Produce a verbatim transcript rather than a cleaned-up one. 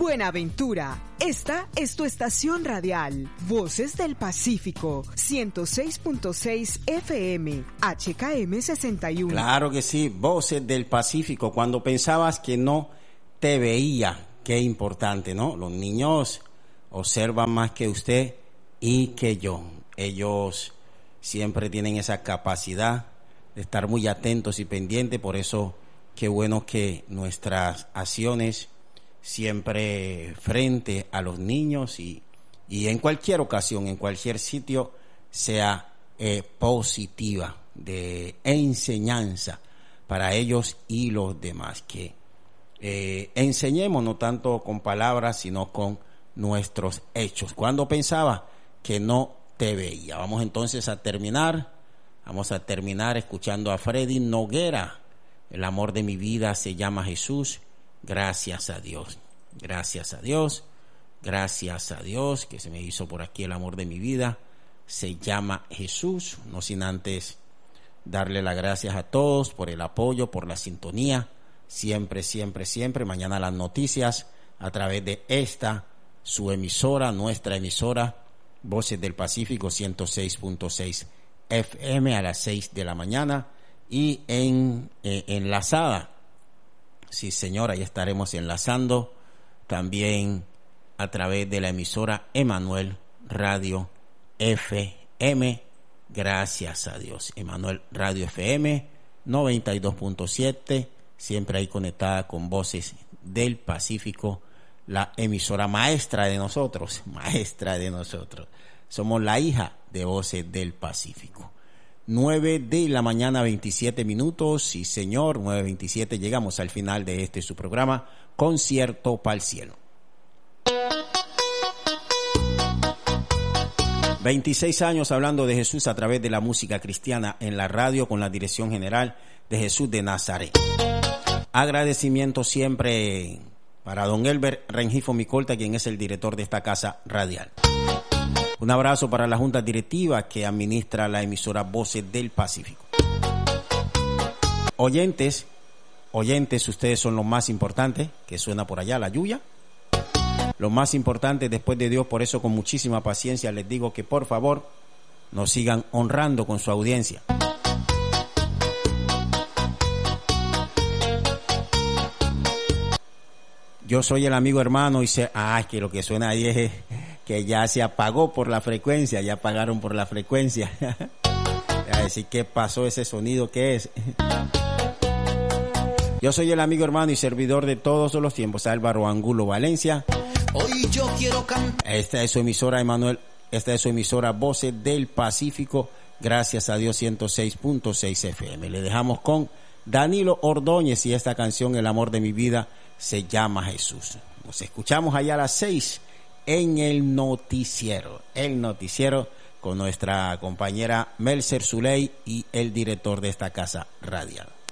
Buenaventura. Esta es tu estación radial. Voces del Pacífico, ciento seis punto seis F M, H K M sesenta y uno. Claro que sí, Voces del Pacífico. Cuando pensabas que no te veía, qué importante, ¿no? Los niños observan más que usted y que yo. Ellos siempre tienen esa capacidad de estar muy atentos y pendientes, por eso qué bueno que nuestras acciones siempre frente a los niños y, y en cualquier ocasión, en cualquier sitio, sea eh, positiva, de enseñanza para ellos y los demás, que eh, enseñemos no tanto con palabras, sino con nuestros hechos. Cuando pensaba que no te veía. Vamos entonces a terminar, vamos a terminar escuchando a Freddy Noguera. El amor de mi vida se llama Jesús. Gracias a Dios, gracias a Dios, gracias a Dios que se me hizo por aquí el amor de mi vida. Se llama Jesús. No sin antes darle las gracias a todos por el apoyo, por la sintonía. Siempre, siempre, siempre. Mañana las noticias a través de esta, su emisora, nuestra emisora, Voces del Pacífico, ciento seis punto seis F M a las seis de la mañana. Y en eh, enlazada, sí señor, ahí estaremos enlazando también a través de la emisora Emanuel Radio F M. Gracias a Dios, Emanuel Radio F M noventa y dos punto siete, siempre ahí conectada con Voces del Pacífico, la emisora maestra de nosotros, maestra de nosotros. Somos la hija de Voces del Pacífico. nueve de la mañana, veintisiete minutos. Sí, señor, nueve veintisiete. Llegamos al final de este su programa, Concierto para el Cielo. veintiséis años hablando de Jesús a través de la música cristiana en la radio con la dirección general de Jesús de Nazaret. Agradecimiento siempre para don Elber Rengifo Micolta, quien es el director de esta casa radial. Un abrazo para la junta directiva que administra la emisora Voces del Pacífico. Oyentes, oyentes, ustedes son los más importantes, que suena por allá la lluvia. Los más importantes después de Dios, por eso con muchísima paciencia les digo que por favor nos sigan honrando con su audiencia. Yo soy el amigo hermano y sé, ah, que lo que suena ahí es que ya se apagó por la frecuencia, ya apagaron por la frecuencia. A decir, ¿qué pasó ese sonido? ¿Qué es? Yo soy el amigo hermano y servidor de todos los tiempos, Álvaro Angulo Valencia. Hoy yo quiero cantar. Esta es su emisora, Emanuel, esta es su emisora Voces del Pacífico, gracias a Dios, ciento seis punto seis F M. Le dejamos con Danilo Ordóñez y esta canción, El amor de mi vida se llama Jesús. Nos escuchamos allá a las seis en el noticiero, el noticiero con nuestra compañera Melser Zuley y el director de esta casa radial.